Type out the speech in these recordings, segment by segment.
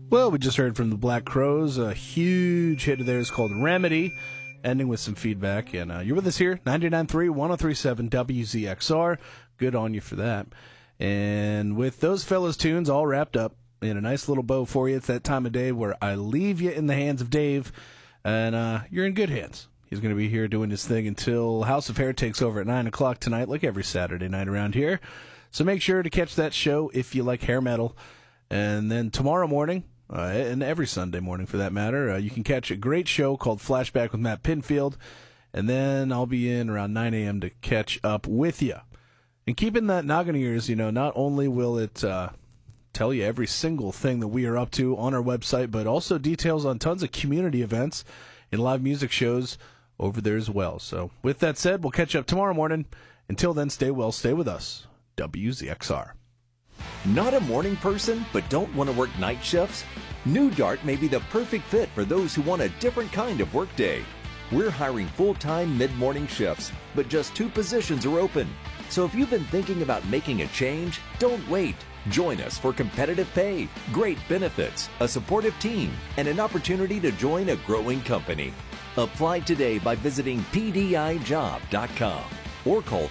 Well, we just heard from the Black Crowes. A huge hit of theirs called Remedy, ending with some feedback. And you're with us here, 99.3, 103.7 WZXR. Good on you for that. And with those fellas' tunes all wrapped up in a nice little bow for you, it's that time of day where I leave you in the hands of Dave, and you're in good hands. He's going to be here doing his thing until House of Hair takes over at 9 o'clock tonight, like every Saturday night around here. So make sure to catch that show if you like hair metal. And then tomorrow morning, and every Sunday morning for that matter, you can catch a great show called Flashback with Matt Pinfield. And then I'll be in around 9 a.m. to catch up with you. And keep in that noggin of yours, not only will it tell you every single thing that we are up to on our website, but also details on tons of community events and live music shows over there as well. So with that said, we'll catch up tomorrow morning. Until then, stay well, stay with us. WZXR. Not a morning person, but don't want to work night shifts? New Dart may be the perfect fit for those who want a different kind of workday. We're hiring full-time mid-morning shifts, but just 2 positions are open. So if you've been thinking about making a change, don't wait. Join us for competitive pay, great benefits, a supportive team, and an opportunity to join a growing company. Apply today by visiting pdijob.com or call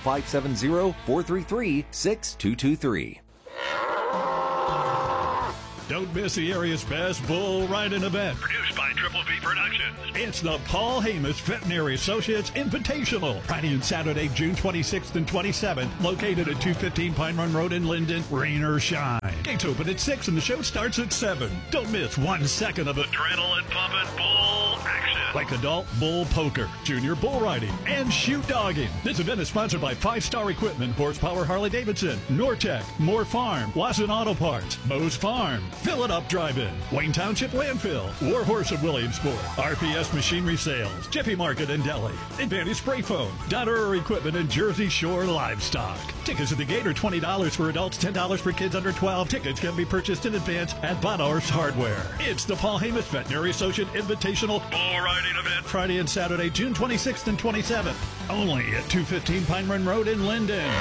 570-433-6223. Don't miss the area's best bull riding event. Produced by Triple V Productions. It's the Paul Hamus Veterinary Associates Invitational. Friday and Saturday, June 26th and 27th. Located at 215 Pine Run Road in Linden. Rain or shine. Gates open at 6 and the show starts at 7. Don't miss 1 second of Adrenaline pumping bull action. Like adult bull poker, junior bull riding, and shoot dogging. This event is sponsored by 5-Star Equipment, Horsepower Harley-Davidson, Nortec, Moore Farm, Lawson Auto Parts, Moe's Farm, Fill It Up Drive-In, Wayne Township Landfill, War Horse of Williamsport, RPS Machinery Sales, Jiffy Market and Deli, Advantage Spray Foam, Dotterer Equipment, and Jersey Shore Livestock. Tickets at the gate are $20 for adults, $10 for kids under 12. Tickets can be purchased in advance at Bonar's Hardware. It's the Paul Hamus Veterinary Associate Invitational Bull riding event. Friday and Saturday, June 26th and 27th. Only at 215 Pine Run Road in Linden.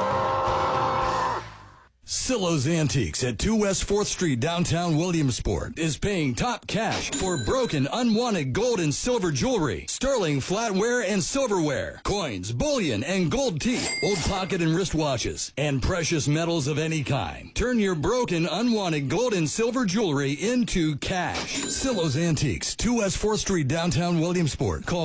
Silo's Antiques at 2 West 4th Street, downtown Williamsport, is paying top cash for broken, unwanted gold and silver jewelry, sterling flatware and silverware, coins, bullion, and gold teeth, old pocket and wristwatches, and precious metals of any kind. Turn your broken, unwanted gold and silver jewelry into cash. Silo's Antiques, 2 West 4th Street, downtown Williamsport. Call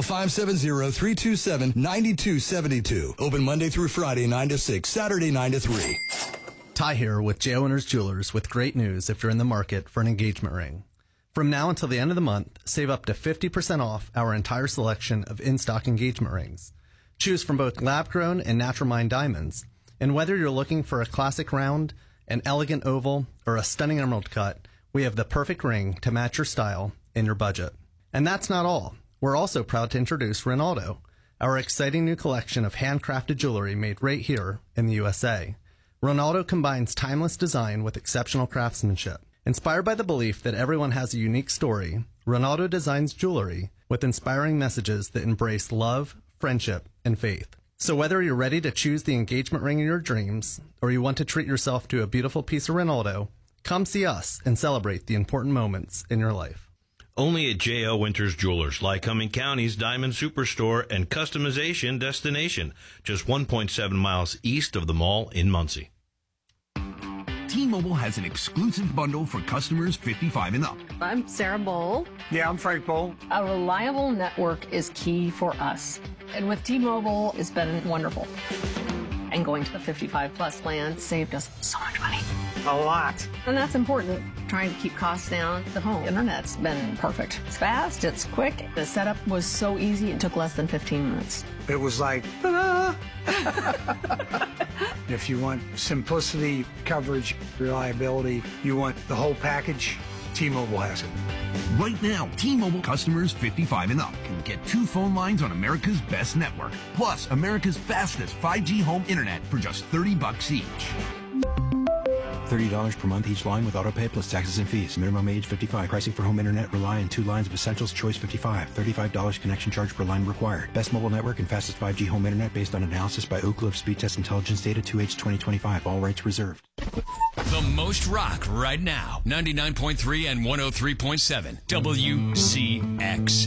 570-327-9272. Open Monday through Friday, 9 to 6, Saturday, 9 to 3. Ty here with J. Owners Jewelers with great news if you're in the market for an engagement ring. From now until the end of the month, save up to 50% off our entire selection of in-stock engagement rings. Choose from both lab-grown and natural mined diamonds. And whether you're looking for a classic round, an elegant oval, or a stunning emerald cut, we have the perfect ring to match your style and your budget. And that's not all. We're also proud to introduce Ronaldo, our exciting new collection of handcrafted jewelry made right here in the USA. Ronaldo combines timeless design with exceptional craftsmanship. Inspired by the belief that everyone has a unique story, Ronaldo designs jewelry with inspiring messages that embrace love, friendship, and faith. So whether you're ready to choose the engagement ring of your dreams, or you want to treat yourself to a beautiful piece of Ronaldo, come see us and celebrate the important moments in your life. Only at J.O. Winters Jewelers, Lycoming County's Diamond Superstore and customization destination, just 1.7 miles east of the mall in Muncie. T-Mobile has an exclusive bundle for customers 55 and up. I'm Sarah Bowl. Yeah, I'm Frank Bowl. A reliable network is key for us. And with T-Mobile, it's been wonderful. And going to the 55-plus plan saved us so much money. A lot. And that's important. Trying to keep costs down. The home internet's been perfect. It's fast, it's quick. The setup was so easy, it took less than 15 minutes. It was like, ta-da! If you want simplicity, coverage, reliability, you want the whole package, T-Mobile has it. Right now, T-Mobile customers 55 and up can get 2 phone lines on America's best network, plus America's fastest 5G home internet for just $30 each. $30 per month each line with autopay plus taxes and fees. Minimum age 55. Pricing for home internet. Rely on 2 lines of Essentials. Choice 55. $35 connection charge per line required. Best mobile network and fastest 5G home internet based on analysis by Ookla of Speed Test Intelligence data 2H 2025. All rights reserved. The most rock right now. 99.3 and 103.7 WCX.